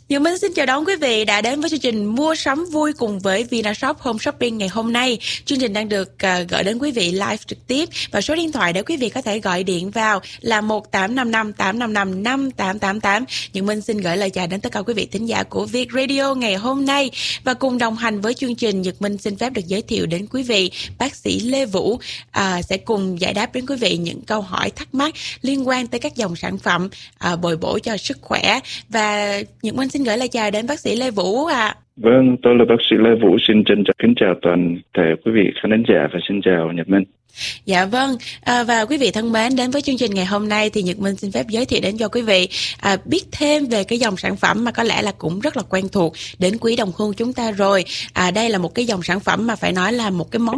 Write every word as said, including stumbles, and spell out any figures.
Nhật Minh xin chào đón quý vị đã đến với chương trình Mua sắm vui cùng với Vinashop Home Shopping ngày hôm nay. Chương trình đang được uh, gửi đến quý vị live trực tiếp và số điện thoại để quý vị có thể gọi điện vào là một tám năm năm tám năm năm năm tám tám tám. Nhật Minh xin gửi lời chào đến tất cả quý vị thính giả của Việt Radio ngày hôm nay và cùng đồng hành với chương trình. Nhật Minh xin phép được giới thiệu đến quý vị bác sĩ Lê Vũ uh, sẽ cùng giải đáp đến quý vị những câu hỏi thắc mắc liên quan tới các dòng sản phẩm uh, bồi bổ cho sức khỏe. Và Nhật Minh xin gửi lời chào đến bác sĩ Lê Vũ ạ. À. Vâng, tôi là bác sĩ Lê Vũ, xin trân trọng kính chào toàn thể quý vị khán giả và xin chào Nhật Minh. Dạ vâng, à, và quý vị thân mến, đến với chương trình ngày hôm nay thì Nhật Minh xin phép giới thiệu đến cho quý vị à, biết thêm về cái dòng sản phẩm mà có lẽ là cũng rất là quen thuộc đến quý đồng hương chúng ta rồi. À, đây là một cái dòng sản phẩm mà phải nói là một cái món